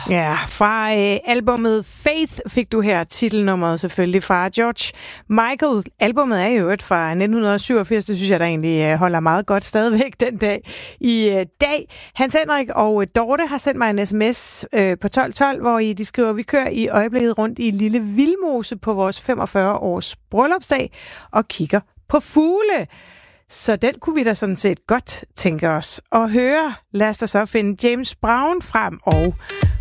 Ja, fra albumet Faith fik du her titelnummeret selvfølgelig fra George Michael. Albumet er jo fra 1987, det synes jeg, der egentlig holder meget godt stadigvæk den dag i dag. Hans Henrik og Dorte har sendt mig en sms på 1212, hvor de skriver, vi kører i øjeblikket rundt i Lille Vildmose på vores 45 års bryllupsdag og kigger på fugle. Så den kunne vi da sådan set godt tænke os at høre. Lad os da så finde James Brown frem og